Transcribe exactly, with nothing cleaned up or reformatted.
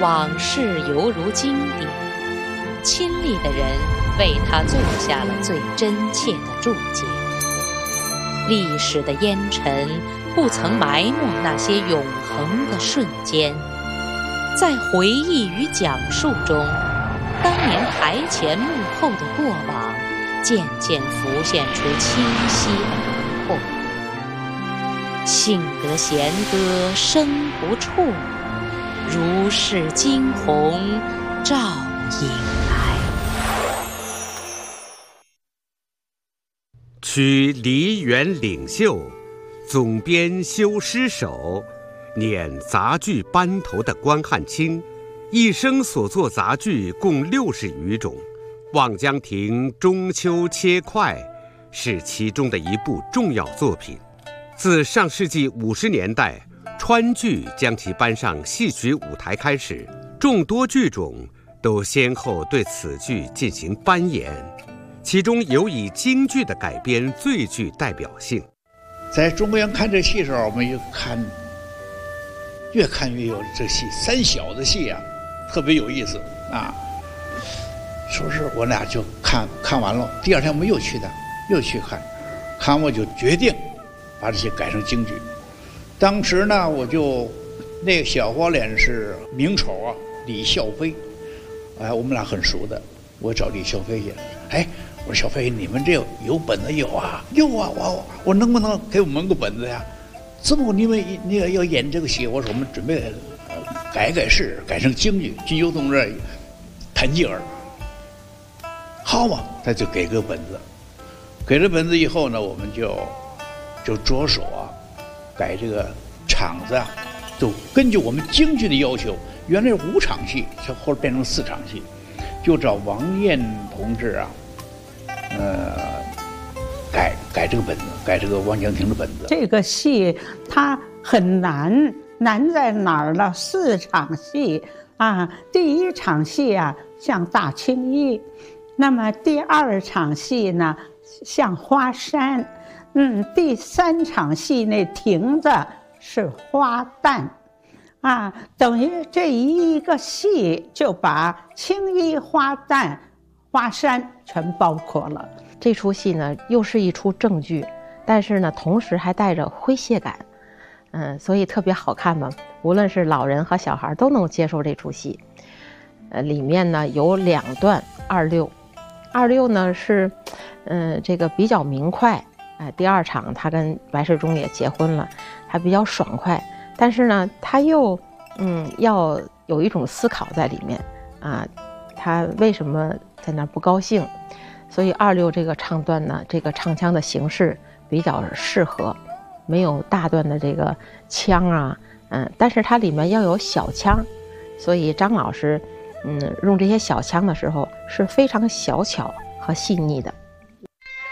往事犹如经典，亲历的人为他做下了最真切的注解。历史的烟尘不曾埋没那些永恒的瞬间，在回忆与讲述中，当年台前幕后的过往渐渐浮现出清晰的轮廓。幸得弦歌声不辍，如是惊鸿照影来。 取梨园领袖，总编修诗手，念杂剧班头的关汉卿，一生所作杂剧共六十余种，《望江亭》《中秋切块》是其中的一部重要作品。自上世纪五十年代，川剧将其搬上戏曲舞台开始，众多剧种都先后对此剧进行搬演，其中有以京剧的改编最具代表性。 在中国人看这戏的时候，我们就看，越看越有这戏，三小的戏啊，特别有意思啊。说是我俩就看看完了，第二天我们又去的，又去看，看完我就决定把这些改成京剧。当时呢，我就那个小花脸是名丑啊，李孝飞，哎，我们俩很熟的。我找李孝飞去，哎，我说小飞，你们这有有本子有啊？有啊，我我能不能给我们个本子呀？这么你们那个要演这个戏，我说我们准备、呃、改改试，改成京剧，金秋同志谭继儿。好嘛，他就给个本子，给了本子以后呢，我们就就着手啊改这个场子啊，都根据我们京剧的要求，原来是五场戏，后来变成四场戏，就找王燕同志啊，呃，改改这个本子，改这个《望江亭》的本子。 这个戏它很难，难在哪儿呢？四场戏啊，第一场戏啊像大青衣，那么第二场戏呢像花山，嗯，第三场戏那亭子是花旦，啊，等于这一个戏就把青衣、花旦、花山全包括了。 这出戏呢，又是一出正剧，但是呢，同时还带着诙谐感，嗯，所以特别好看嘛。无论是老人和小孩都能接受这出戏。呃，里面呢有两段二六，二六呢是，嗯，这个比较明快。哎，第二场他跟白世忠也结婚了，还比较爽快，但是呢，他又嗯要有一种思考在里面啊，他为什么在那不高兴？所以二六这个唱段呢，这个唱腔的形式比较适合，没有大段的这个腔啊，嗯，但是它里面要有小腔，所以张老师嗯用这些小腔的时候是非常小巧和细腻的。